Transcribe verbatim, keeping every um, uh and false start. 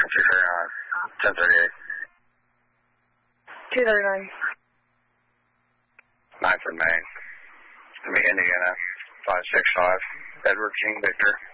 Future, uh, ten thirty-eight. two thirty-nine. ninth of May. To me, Indiana, five six five. Edward King Victor.